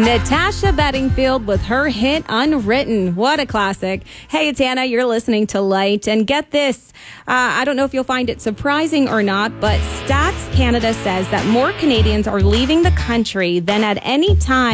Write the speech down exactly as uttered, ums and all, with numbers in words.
Natasha Bedingfield with her hit Unwritten. What a classic. Hey, it's Anna. You're listening to Light. And get this. Uh, I don't know if you'll find it surprising or not, but Stats Canada says that more Canadians are leaving the country than at any time